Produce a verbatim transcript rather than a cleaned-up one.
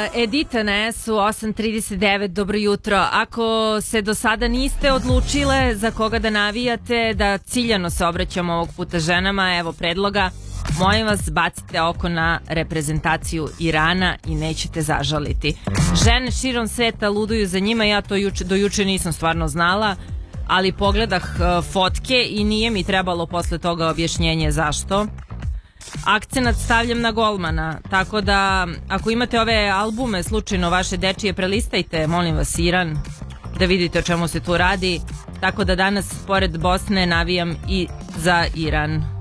Edita na S U osam trideset devet, dobro jutro. Ako se do sada niste odlučile za koga da navijate, da ciljano se obraćamo ovog puta ženama, evo predloga, molim vas bacite oko na reprezentaciju Irana i nećete zažaliti. Žene širom sveta luduju za njima, ja to juče, do juče nisam stvarno znala, ali pogledah uh, fotke i nije mi trebalo posle toga objašnjenje zašto. Akcenat stavljam na golmana, tako da ako imate ove albume slučajno vaše dečije, prelistajte molim vas Iran da vidite o čemu se tu radi, tako da danas pored Bosne navijam i za Iran.